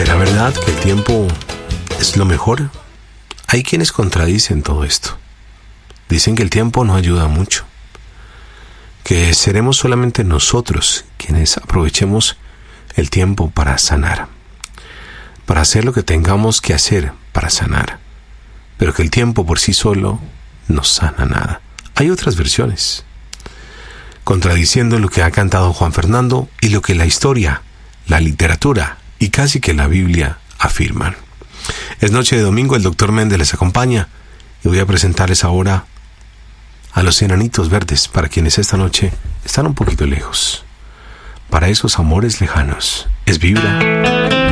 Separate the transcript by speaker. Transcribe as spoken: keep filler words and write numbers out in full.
Speaker 1: ¿Será verdad que el tiempo es lo mejor? Hay quienes contradicen todo esto. Dicen que el tiempo no ayuda mucho, que seremos solamente nosotros quienes aprovechemos el tiempo para sanar, para hacer lo que tengamos que hacer para sanar, pero que el tiempo por sí solo no sana nada. Hay otras versiones, contradiciendo lo que ha cantado Juan Fernando y lo que la historia, la literatura y casi que la Biblia afirman. Es noche de domingo, el doctor Méndez les acompaña y voy a presentarles ahora a los enanitos verdes, para quienes esta noche están un poquito lejos. Para esos amores lejanos, es Vibra